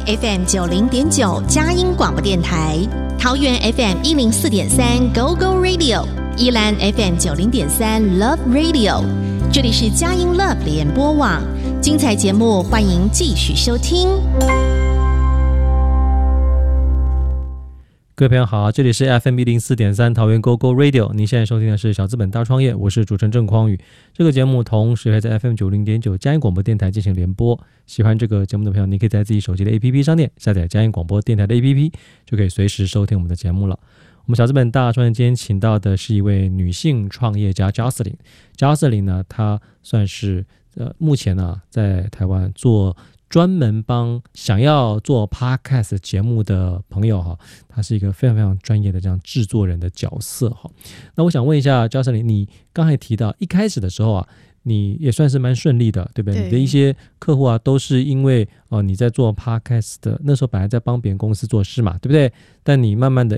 FM 90.9佳音广播电台，桃园 FM 104.3 Go Go Radio， 宜兰 FM 90.3 Love Radio。这里是佳音 Love 联播网，精彩节目欢迎继续收听。 各位朋友好，这里是 FM 104.3桃园 Go Go Radio， 您现在收听的是小资本大创业，我是主持人郑匡宇。这个节目同时会在 FM 90.9佳音广播电台进行联播。喜欢这个节目的朋友，你可以在自己手机的 APP 商店下载佳音广播电台的 APP， 就可以随时收听我们的节目了。我们小资本大创业今天请到的是一位女性创业家 Jocelyn。Jocelyn 呢，她算是目前呢在台湾做专门帮想要做 podcast 节目的朋友哈，他是一个非常非常专业的这样制作人的角色哈。那我想问一下 Jocelyn， 你刚才提到一开始的时候啊，你也算是蛮顺利的，对不对？你的一些客户啊，都是因为你在做 podcast 的那时候本来在帮别人公司做事嘛，对不对？但你慢慢的